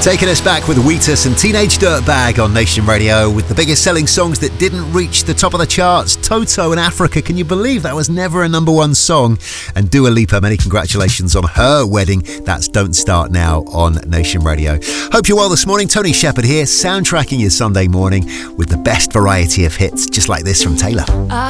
Taking us back with Wheatus and Teenage Dirtbag on Nation Radio with the biggest selling songs that didn't reach the top of the charts. Toto and Africa, can you believe that was never a number one song? And Dua Lipa, many congratulations on her wedding. That's Don't Start Now on Nation Radio. Hope you're well this morning. Tony Shepherd here, soundtracking your Sunday morning with the best variety of hits, just like this from Taylor.